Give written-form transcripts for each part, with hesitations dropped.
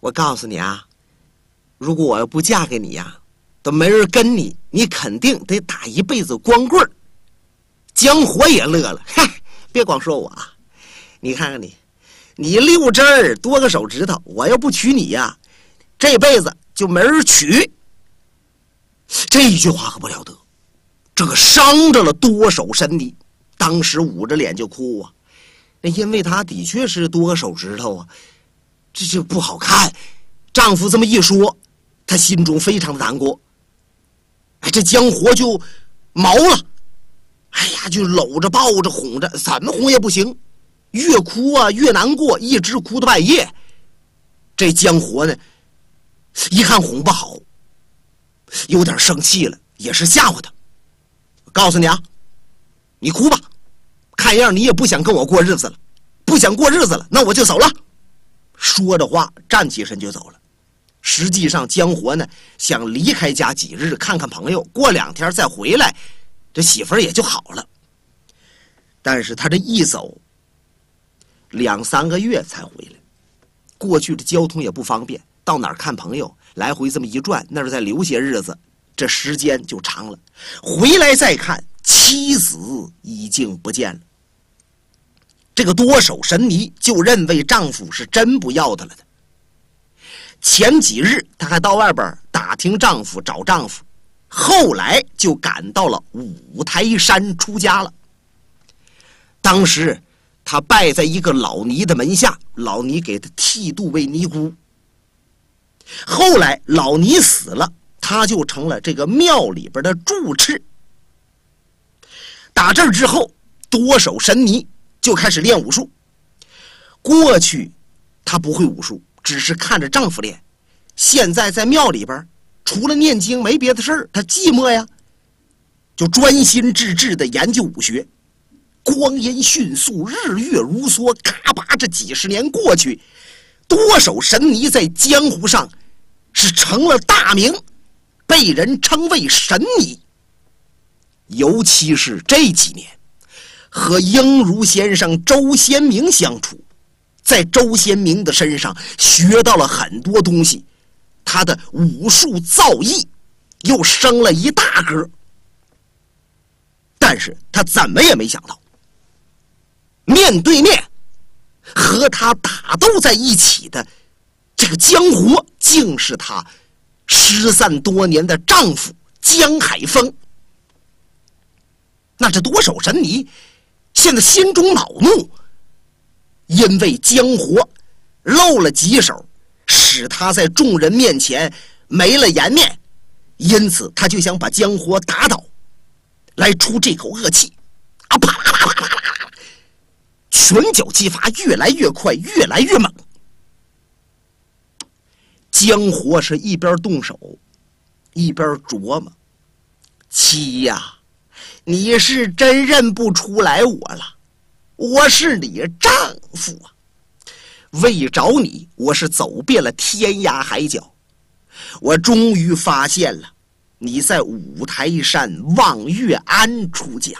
我告诉你啊，如果我要不嫁给你呀，都没人跟你，你肯定得打一辈子光棍儿。江火也乐了，嗨，别光说我啊，你看看你6只儿多个手指头，我要不娶你呀，这辈子就没人娶。这一句话可不了得，这个伤着了多手神尼，当时捂着脸就哭啊，因为他的确是多个手指头啊，这就不好看。丈夫这么一说，他心中非常的难过。哎，这江火就毛了，哎呀，就搂着抱着哄着，怎么哄也不行，越哭啊越难过，一直哭到半夜。这江火呢，一看哄不好，有点生气了，也是吓唬他，告诉你啊，你哭吧，看样你也不想跟我过日子了，不想过日子了，那我就走了。说着话站起身就走了。实际上江火呢想离开家几日看看朋友，过2天再回来，这媳妇儿也就好了。但是他这一走2、3个月才回来，过去的交通也不方便，到哪儿看朋友，来回这么一转，那是再留些日子，这时间就长了。回来再看，妻子已经不见了。这个多手神尼就认为丈夫是真不要她了的。前几日她还到外边打听丈夫，找丈夫，后来就赶到了五台山出家了。当时她拜在一个老尼的门下，老尼给她剃度为尼姑。后来老尼死了，她就成了这个庙里边的住持。打这儿之后，多手神尼就开始练武术。过去她不会武术，只是看着丈夫练。现在在庙里边除了念经没别的事儿，她寂寞呀，就专心致志地研究武学。光阴迅速，日月如梭，嘎巴这几十年过去，多手神尼在江湖上是成了大名，被人称为神尼。尤其是这几年和英儒先生周先明相处，在周先明的身上学到了很多东西，他的武术造诣又升了一大格。但是他怎么也没想到，面对面和他打斗在一起的这个江湖，竟是他失散多年的丈夫江海峰。那这多手神尼现在心中恼怒，因为江火露了几手，使他在众人面前没了颜面，因此他就想把江火打倒，来出这口恶气。啊，啪啪啪啪啪啪，拳脚击伐越来越快，越来越猛。江火是一边动手一边琢磨，妻呀，你是真认不出来我了，我是你丈夫啊！为找你，我是走遍了天涯海角，我终于发现了你在五台山望月庵出家。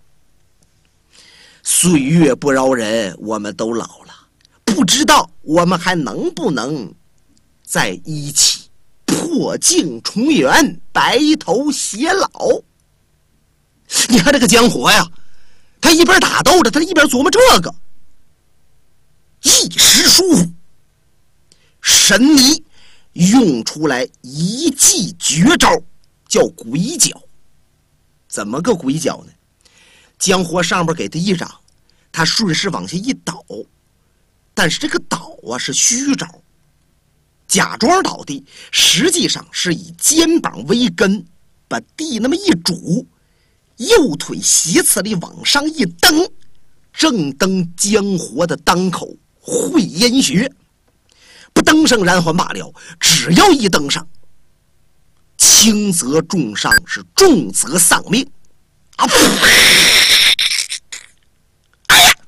岁月不饶人，我们都老了，不知道我们还能不能在一起破镜重圆，白头偕老。你看这个江火呀，他一边打斗着，他一边琢磨这个，一时疏忽，神尼用出来一记绝招，叫鬼脚。怎么个鬼脚呢？江火上边给他一掌，他顺势往下一倒，但是这个倒啊是虚招，假装倒地，实际上是以肩膀为根，把地那么一拄，右腿斜刺里往上一蹬，正蹬江火的当口会阴穴。不登上然还罢了，只要一登上，轻则重伤，是重则丧命啊！哎呀！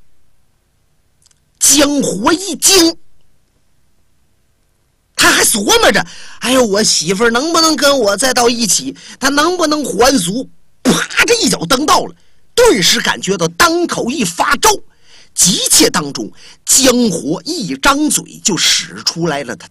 江火一惊，他还琢磨着，哎呦，我媳妇儿能不能跟我再到一起，他能不能还俗？啪，这一脚蹬到了，顿时感觉到当口一发咒，急切当中，江火一张嘴就使出来了他